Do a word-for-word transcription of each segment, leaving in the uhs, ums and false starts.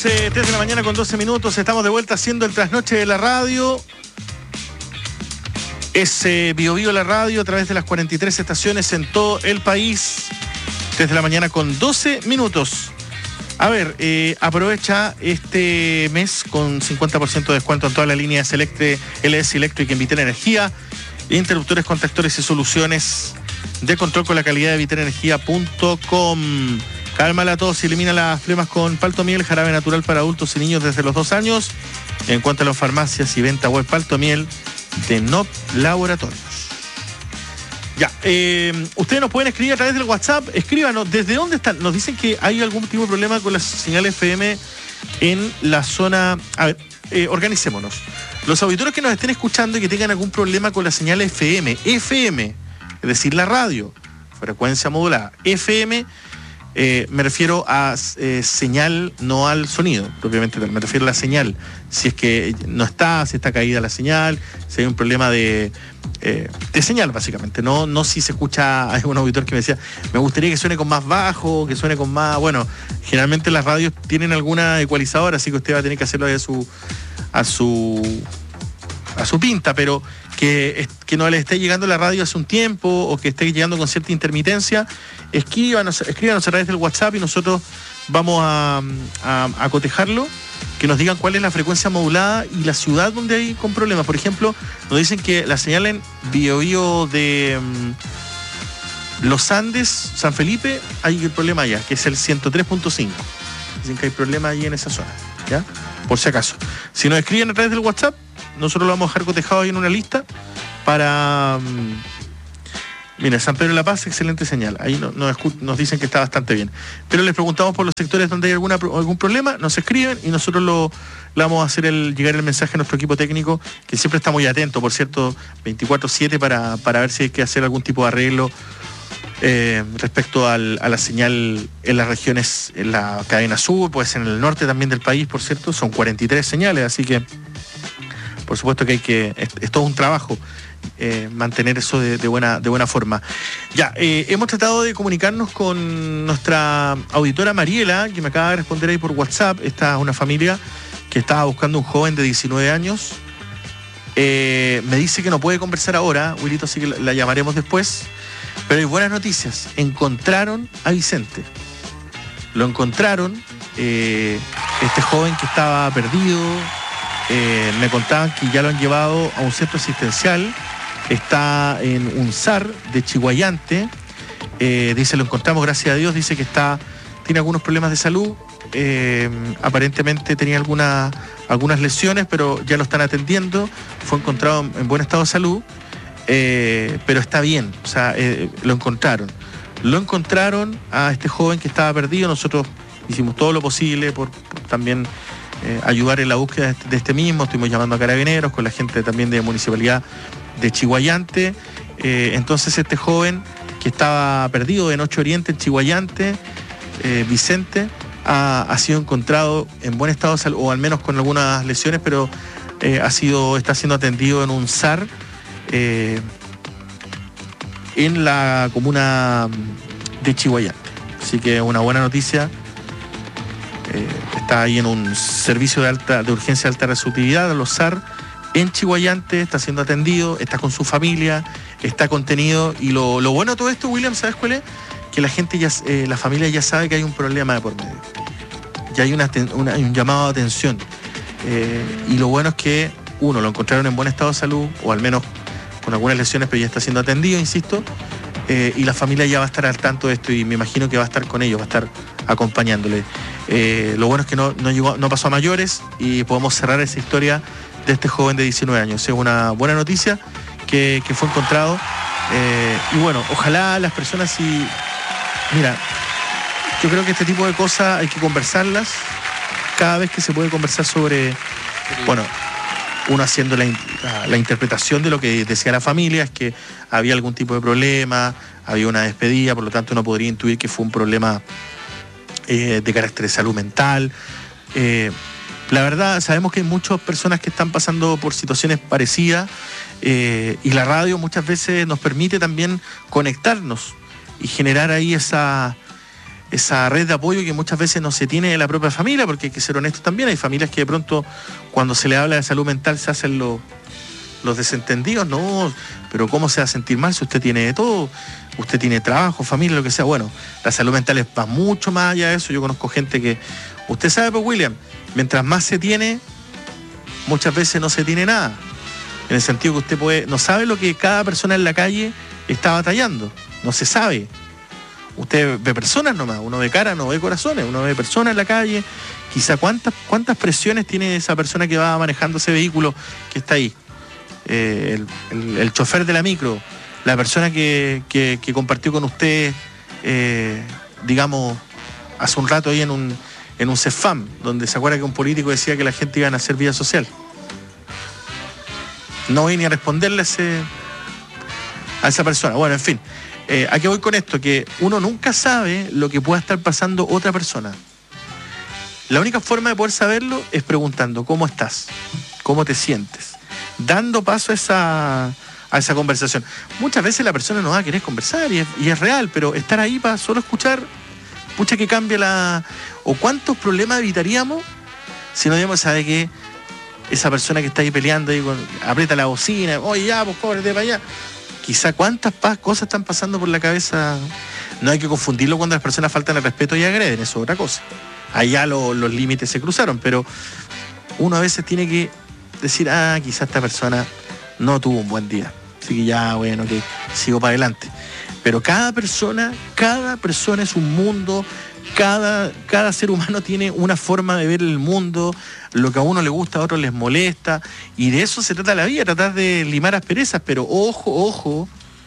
doce, tres de la mañana con doce minutos. Estamos de vuelta haciendo el trasnoche de la radio. Es eh, Bio Bio la radio a través de las cuarenta y tres estaciones en todo el país. tres de la mañana con doce minutos. A ver, eh, aprovecha este mes con cincuenta por ciento de descuento en toda la línea Selectre, L S Electric en Vitel Energía, interruptores, contactores y soluciones de control con la calidad de vitel energía punto com. Calma la tos y elimina las flemas con Paltomiel, jarabe natural para adultos y niños desde los dos años. En cuanto a las farmacias y venta web, Paltomiel de N O P Laboratorios. Ya, eh, ustedes nos pueden escribir a través del WhatsApp. Escríbanos, ¿desde dónde están? Nos dicen que hay algún tipo de problema con la señal F M en la zona. A ver, eh, organicémonos. Los auditores que nos estén escuchando y que tengan algún problema con la señal F M, F M, es decir, la radio, frecuencia modulada, F M, eh, me refiero a eh, señal, no al sonido, propiamente, me refiero a la señal. Si es que no está, si está caída la señal, si hay un problema de, eh, de señal, básicamente. No, no si se escucha, hay un auditor que me decía, me gustaría que suene con más bajo, que suene con más. Bueno, generalmente las radios tienen alguna ecualizadora, así que usted va a tener que hacerlo a su, a su, a su pinta, pero que, que no le esté llegando la radio hace un tiempo o que esté llegando con cierta intermitencia, escríbanos, escríbanos a través del WhatsApp y nosotros vamos a, a, a cotejarlo, que nos digan cuál es la frecuencia modulada y la ciudad donde hay con problemas. Por ejemplo, nos dicen que la señal en Bio Bio de um, Los Andes, San Felipe, hay el problema allá, que es el ciento tres punto cinco. Dicen que hay problema allí en esa zona, ¿ya? Por si acaso. Si nos escriben a través del WhatsApp, nosotros lo vamos a dejar cotejado ahí en una lista para... Um, mira, San Pedro de la Paz, excelente señal. Ahí no, no, nos dicen que está bastante bien. Pero les preguntamos por los sectores donde hay alguna, algún problema, nos escriben y nosotros lo, le vamos a hacer el, llegar el mensaje a nuestro equipo técnico, que siempre está muy atento, por cierto, veinticuatro siete para, para ver si hay que hacer algún tipo de arreglo eh, respecto al, a la señal en las regiones, en la cadena sur, pues en el norte también del país, por cierto, son cuarenta y tres señales, así que por supuesto que hay que, es, es todo un trabajo. Eh, mantener eso de, de, buena, de buena forma. Ya, eh, hemos tratado de comunicarnos con nuestra auditora Mariela, que me acaba de responder ahí por WhatsApp. Esta es una familia que estaba buscando un joven de diecinueve años. Eh, me dice que no puede conversar ahora, Wilito, así que la, la llamaremos después. Pero hay buenas noticias. Encontraron a Vicente. Lo encontraron. Eh, este joven que estaba perdido. Eh, me contaban que ya lo han llevado a un centro asistencial. Está en un S A R de Chiguayante. Eh, dice, lo encontramos, gracias a Dios. Dice que está, tiene algunos problemas de salud. Eh, aparentemente tenía alguna, algunas lesiones, pero ya lo están atendiendo. Fue encontrado en buen estado de salud, eh, pero está bien. O sea, eh, lo encontraron. Lo encontraron a este joven que estaba perdido. Nosotros hicimos todo lo posible por, por también eh, ayudar en la búsqueda de este, de este mismo. Estuvimos llamando a carabineros, con la gente también de Municipalidad de Chiguayante. Eh, entonces este joven que estaba perdido en Ocho Oriente, en Chiguayante, eh, Vicente, ha, ha sido encontrado en buen estado de salud, o al menos con algunas lesiones, pero eh, ha sido, está siendo atendido en un S A R eh, en la comuna de Chiguayante. Así que una buena noticia. Eh, está ahí en un servicio de alta, de urgencia de alta resolutividad, a los S A R, en Chiguayante, está siendo atendido, está con su familia, está contenido. Y lo, lo bueno de todo esto, William, ¿sabes cuál es? Que la gente ya, eh, la familia ya sabe que hay un problema de por medio. Ya hay, una, una, hay un llamado de atención. Eh, y lo bueno es que, uno, lo encontraron en buen estado de salud, o al menos con algunas lesiones, pero ya está siendo atendido, insisto. Eh, y la familia ya va a estar al tanto de esto y me imagino que va a estar con ellos, va a estar acompañándole. Eh, lo bueno es que no, no, llegó, no pasó a mayores y podemos cerrar esa historia de este joven de diecinueve años. Es una buena noticia que, que fue encontrado. Eh, y bueno, ojalá las personas, si... Mira, yo creo que este tipo de cosas hay que conversarlas cada vez que se puede conversar sobre... Bueno, uno haciendo la, la, la interpretación de lo que decía la familia, es que había algún tipo de problema, había una despedida, por lo tanto uno podría intuir que fue un problema eh, de carácter de salud mental. Eh, la verdad, sabemos que hay muchas personas que están pasando por situaciones parecidas eh, y la radio muchas veces nos permite también conectarnos y generar ahí esa, esa red de apoyo que muchas veces no se tiene de la propia familia, porque hay que ser honestos también, hay familias que de pronto cuando se le habla de salud mental se hacen los, los desentendidos, no, pero ¿cómo se va a sentir mal si usted tiene de todo? Usted tiene trabajo, familia, lo que sea. Bueno, la salud mental es va mucho más allá de eso. Yo conozco gente que, usted sabe, pues William, mientras más se tiene, muchas veces no se tiene nada. En el sentido que usted puede, no sabe lo que cada persona en la calle está batallando, no se sabe. Usted ve personas nomás, uno ve cara, no ve corazones, uno ve personas en la calle, quizá cuántas, cuántas presiones tiene esa persona que va manejando ese vehículo que está ahí, eh, el, el, el chofer de la micro, la persona que, que, que compartió con usted, eh, digamos, hace un rato ahí en un, en un CEFAM, donde se acuerda que un político decía que la gente iba a hacer vida social. No voy ni a responderle a, ese, a esa persona. Bueno, en fin. Eh, ¿A qué voy con esto? Que uno nunca sabe lo que pueda estar pasando otra persona. La única forma de poder saberlo es preguntando ¿cómo estás? ¿Cómo te sientes? Dando paso a esa, a esa conversación. Muchas veces la persona no va a querer conversar y es, y es real, pero estar ahí para solo escuchar, pucha que cambia la... ¿O cuántos problemas evitaríamos si no digamos, sabe que esa persona que está ahí peleando, ahí con, aprieta la bocina, oye ya, pues cóbrate para allá? Quizá cuántas cosas están pasando por la cabeza. No hay que confundirlo cuando las personas faltan el respeto y agreden, eso es otra cosa. Allá lo, los límites se cruzaron, pero uno a veces tiene que decir, ah, quizá esta persona no tuvo un buen día. Así que ya, bueno, que sigo para adelante. Pero cada persona, cada persona es un mundo, cada, cada ser humano tiene una forma de ver el mundo, lo que a uno le gusta, a otros les molesta, y de eso se trata la vida, tratar de limar asperezas, pero ojo, ojo,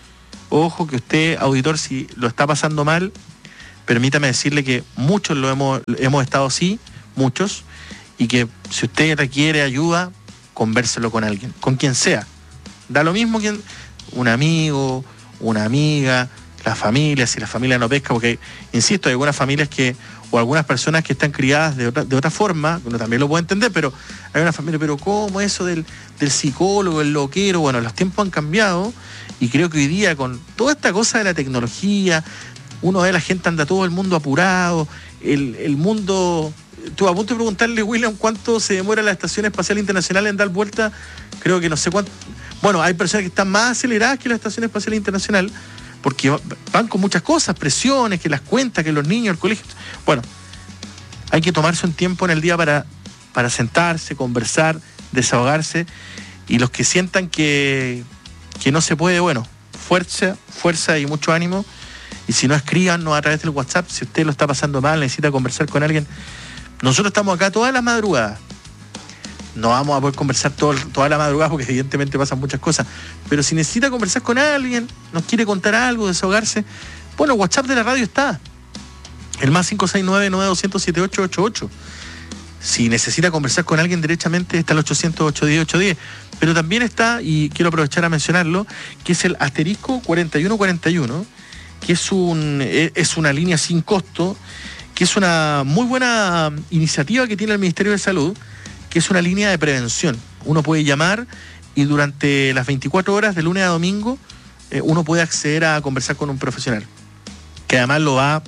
ojo que usted, auditor, si lo está pasando mal, permítame decirle que muchos lo hemos, hemos estado así, muchos, y que si usted requiere ayuda, convérselo con alguien, con quien sea. Da lo mismo quien, un amigo, una amiga, la familia, si la familia no pesca, porque, insisto, hay algunas familias que, o algunas personas que están criadas de otra, de otra forma, uno también lo puede entender, pero hay una familia, pero ¿cómo eso del, del psicólogo, el loquero? Bueno, los tiempos han cambiado y creo que hoy día con toda esta cosa de la tecnología, uno ve a la gente, anda todo el mundo apurado, el, el mundo... Estuve a punto de preguntarle, William, cuánto se demora la Estación Espacial Internacional en dar vuelta, creo que no sé cuánto... Bueno, hay personas que están más aceleradas que la Estación Espacial Internacional, porque van con muchas cosas, presiones, que las cuentas, que los niños, el colegio... Bueno, hay que tomarse un tiempo en el día para, para sentarse, conversar, desahogarse, y los que sientan que, que no se puede, bueno, fuerza, fuerza y mucho ánimo, y si no, escríbanos a través del WhatsApp, si usted lo está pasando mal, necesita conversar con alguien. Nosotros estamos acá todas las madrugadas. No vamos a poder conversar todo, toda la madrugada porque evidentemente pasan muchas cosas. Pero si necesita conversar con alguien, nos quiere contar algo, desahogarse, bueno, el WhatsApp de la radio está. El más cinco seis nueve, nueve dos cero cero, siete ocho ocho ocho. Si necesita conversar con alguien derechamente, está el ochocientos, ochocientos diez, ochocientos diez. Pero también está, y quiero aprovechar a mencionarlo, que es el asterisco cuarenta y uno cuarenta y uno, que es, un, es una línea sin costo, que es una muy buena iniciativa que tiene el Ministerio de Salud, que es una línea de prevención. Uno puede llamar y durante las veinticuatro horas de lunes a domingo eh, uno puede acceder a conversar con un profesional, que además lo va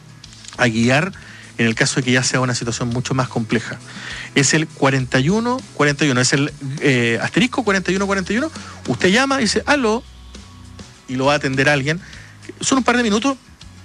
a guiar en el caso de que ya sea una situación mucho más compleja. Es el cuarenta y uno cuarenta y uno, es el eh, asterisco cuarenta y uno cuarenta y uno. Usted llama y dice, aló, y lo va a atender alguien. Son un par de minutos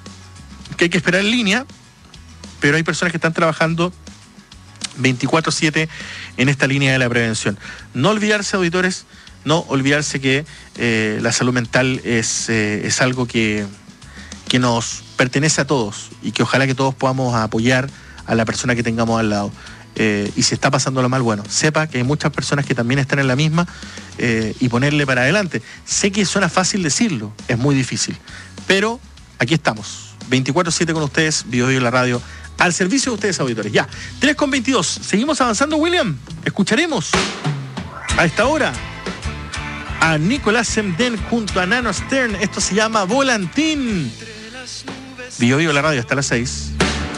que hay que esperar en línea, pero hay personas que están trabajando veinticuatro siete en esta línea de la prevención. No olvidarse, auditores, no olvidarse que eh, la salud mental es, eh, es algo que, que nos pertenece a todos y que ojalá que todos podamos apoyar a la persona que tengamos al lado. Eh, y si está pasándolo mal, bueno, sepa que hay muchas personas que también están en la misma eh, y ponerle para adelante. Sé que suena fácil decirlo, es muy difícil, pero aquí estamos, veinticuatro siete con ustedes, Bio Bio la radio, al servicio de ustedes, auditores. Ya, tres con veintidós. Seguimos avanzando, William. Escucharemos a esta hora a Nicolás Semden junto a Nano Stern. Esto se llama Volantín. Bio Bio la radio hasta las seis.